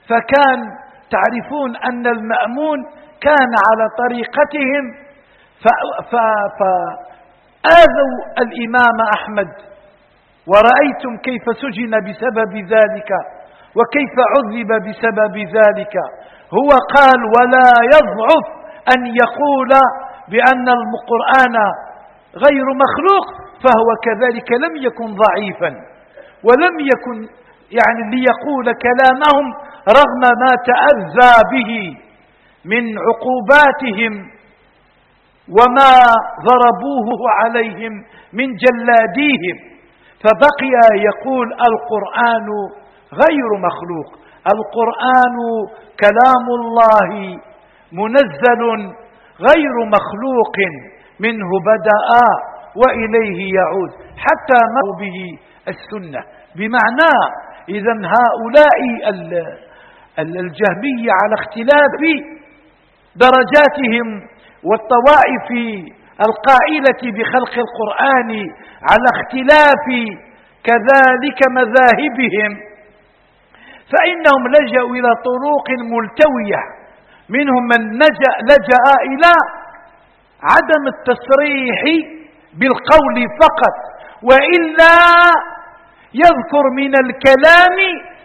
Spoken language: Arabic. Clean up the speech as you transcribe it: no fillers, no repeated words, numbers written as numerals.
فكان تعرفون أن المأمون كان على طريقتهم، فآذوا الإمام أحمد، ورأيتم كيف سجن بسبب ذلك وكيف عذب بسبب ذلك. هو قال: ولا يضعف أن يقول بأن القرآن غير مخلوق، فهو كذلك لم يكن ضعيفا، ولم يكن ليقول كلامهم رغم ما تأذى به من عقوباتهم وما ضربوه عليهم من جلاديهم، فبقي يقول: القرآن غير مخلوق، القرآن كلام الله منزل غير مخلوق، منه بدأ وإليه يعود، حتى مروا به السنة. بمعنى إذن هؤلاء الجهمية على اختلاف درجاتهم، والطوائف القائلة بخلق القرآن على اختلاف كذلك مذاهبهم، فإنهم لجأوا إلى طرق ملتوية. منهم من لجأ إلى عدم التصريح بالقول فقط، وإلا يذكر من الكلام